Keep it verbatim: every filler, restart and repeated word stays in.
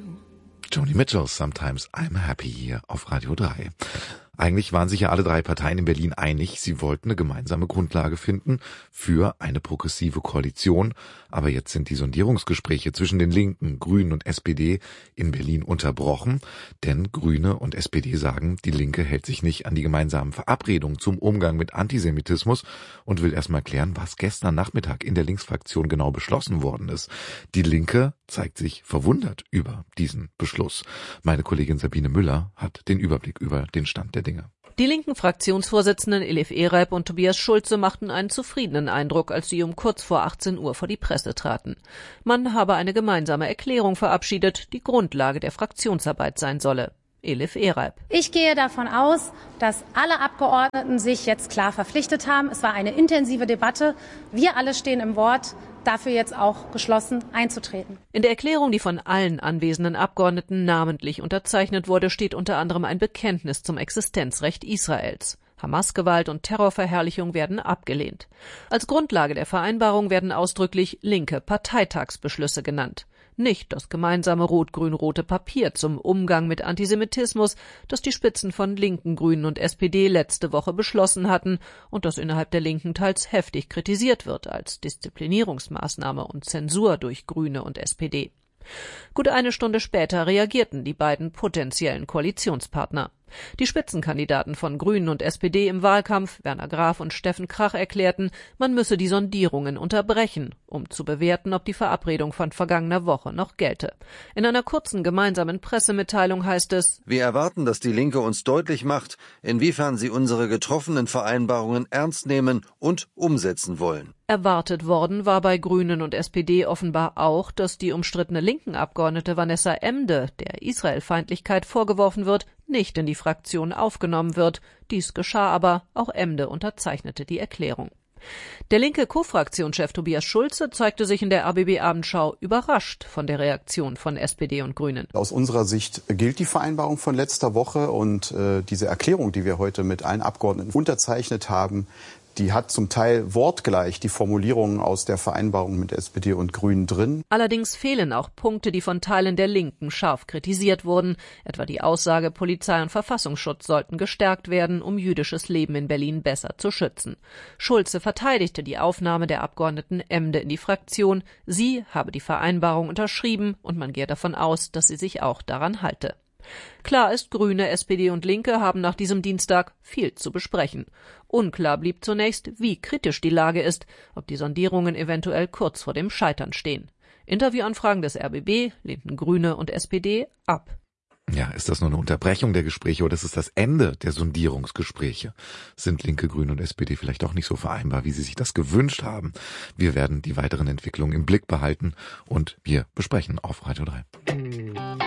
Joni Mitchell, Sometimes I'm Happy hier auf Radio drei. Eigentlich waren sich ja alle drei Parteien in Berlin einig, sie wollten eine gemeinsame Grundlage finden für eine progressive Koalition. Aber jetzt sind die Sondierungsgespräche zwischen den Linken, Grünen und S P D in Berlin unterbrochen. Denn Grüne und S P D sagen, die Linke hält sich nicht an die gemeinsamen Verabredungen zum Umgang mit Antisemitismus und will erstmal klären, was gestern Nachmittag in der Linksfraktion genau beschlossen worden ist. Die Linke zeigt sich verwundert über diesen Beschluss. Meine Kollegin Sabine Müller hat den Überblick über den Stand der Dinge. Die linken Fraktionsvorsitzenden Elif Ereib und Tobias Schulze machten einen zufriedenen Eindruck, als sie um kurz vor achtzehn Uhr vor die Presse traten. Man habe eine gemeinsame Erklärung verabschiedet, die Grundlage der Fraktionsarbeit sein solle. Elif Ereib. Ich gehe davon aus, dass alle Abgeordneten sich jetzt klar verpflichtet haben. Es war eine intensive Debatte. Wir alle stehen im Wort, dafür jetzt auch geschlossen einzutreten. In der Erklärung, die von allen anwesenden Abgeordneten namentlich unterzeichnet wurde, steht unter anderem ein Bekenntnis zum Existenzrecht Israels. Hamas-Gewalt und Terrorverherrlichung werden abgelehnt. Als Grundlage der Vereinbarung werden ausdrücklich linke Parteitagsbeschlüsse genannt. Nicht das gemeinsame rot-grün-rote Papier zum Umgang mit Antisemitismus, das die Spitzen von Linken, Grünen und S P D letzte Woche beschlossen hatten und das innerhalb der Linken teils heftig kritisiert wird als Disziplinierungsmaßnahme und Zensur durch Grüne und S P D. Gut eine Stunde später reagierten die beiden potenziellen Koalitionspartner. Die Spitzenkandidaten von Grünen und S P D im Wahlkampf, Werner Graf und Steffen Krach, erklärten, man müsse die Sondierungen unterbrechen, um zu bewerten, ob die Verabredung von vergangener Woche noch gelte. In einer kurzen gemeinsamen Pressemitteilung heißt es: Wir erwarten, dass die Linke uns deutlich macht, inwiefern sie unsere getroffenen Vereinbarungen ernst nehmen und umsetzen wollen. Erwartet worden war bei Grünen und S P D offenbar auch, dass die umstrittene linken Abgeordnete Vanessa Emde, der Israelfeindlichkeit vorgeworfen wird, nicht in die Fraktion aufgenommen wird. Dies geschah aber, auch Emde unterzeichnete die Erklärung. Der linke Co-Fraktionschef Tobias Schulze zeigte sich in der R B B-Abendschau überrascht von der Reaktion von S P D und Grünen. Aus unserer Sicht gilt die Vereinbarung von letzter Woche und äh, diese Erklärung, die wir heute mit allen Abgeordneten unterzeichnet haben, die hat zum Teil wortgleich die Formulierungen aus der Vereinbarung mit S P D und Grünen drin. Allerdings fehlen auch Punkte, die von Teilen der Linken scharf kritisiert wurden, etwa die Aussage, Polizei und Verfassungsschutz sollten gestärkt werden, um jüdisches Leben in Berlin besser zu schützen. Schulze verteidigte die Aufnahme der Abgeordneten Emde in die Fraktion. Sie habe die Vereinbarung unterschrieben und man gehe davon aus, dass sie sich auch daran halte. Klar ist, Grüne, S P D und Linke haben nach diesem Dienstag viel zu besprechen. Unklar blieb zunächst, wie kritisch die Lage ist, ob die Sondierungen eventuell kurz vor dem Scheitern stehen. Interviewanfragen des R B B lehnten Grüne und S P D ab. Ja, ist das nur eine Unterbrechung der Gespräche oder ist es das Ende der Sondierungsgespräche? Sind Linke, Grüne und S P D vielleicht auch nicht so vereinbar, wie sie sich das gewünscht haben? Wir werden die weiteren Entwicklungen im Blick behalten und wir besprechen auf Radio drei.